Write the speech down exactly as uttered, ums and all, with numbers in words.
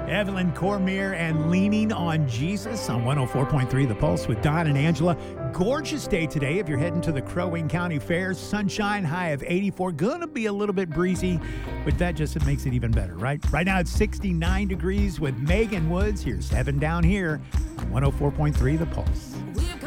Evelyn Cormier and Leaning on Jesus on one oh four point three The Pulse with Don and Angela. Gorgeous day today if you're heading to the Crow Wing County Fair. Sunshine, high of eighty-four. Gonna be a little bit breezy, but that just makes it even better, right? Right now it's sixty-nine degrees with Megan Woods. Here's Heaven Down Here on one oh four point three The Pulse.